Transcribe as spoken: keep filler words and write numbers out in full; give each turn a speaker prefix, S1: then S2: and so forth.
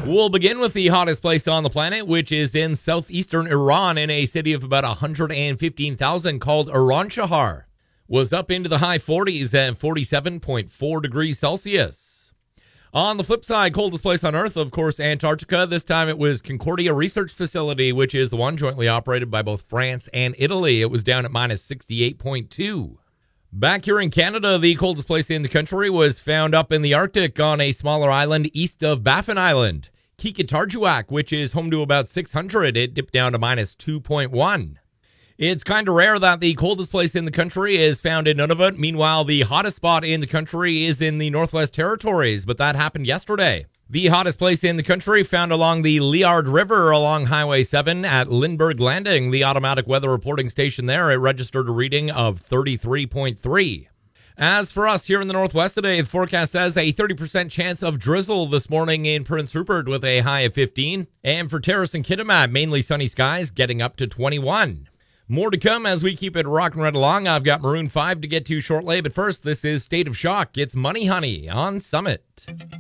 S1: We'll begin with the hottest place on the planet, which is in southeastern Iran in a city of about one hundred fifteen thousand called Iran Shahar. Was up into the high forties at forty-seven point four degrees Celsius. On the flip side, coldest place on Earth, of course, Antarctica. This time it was Concordia Research Facility, which is the one jointly operated by both France and Italy. It was down at minus sixty-eight point two. Back here in Canada, the coldest place in the country was found up in the Arctic on a smaller island east of Baffin Island. Qikiqtarjuaq, which is home to about six hundred, it dipped down to minus two point one. It's kind of rare that the coldest place in the country is found in Nunavut. Meanwhile, the hottest spot in the country is in the Northwest Territories, but that happened yesterday. The hottest place in the country found along the Liard River along Highway seven at Lindbergh Landing, the automatic weather reporting station there. It registered a reading of thirty-three point three. As for us here in the Northwest today, the forecast says a thirty percent chance of drizzle this morning in Prince Rupert with a high of fifteen. And for Terrace and Kitimat, mainly sunny skies getting up to twenty-one. More to come as we keep it rocking right along. I've got Maroon five to get to shortly, but first, this is State of Shock. It's Money Honey on Summit.